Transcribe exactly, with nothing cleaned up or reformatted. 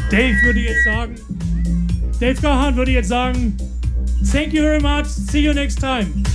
Dave würde jetzt sagen, Dave Gahan würde jetzt sagen, thank you very much, see you next time.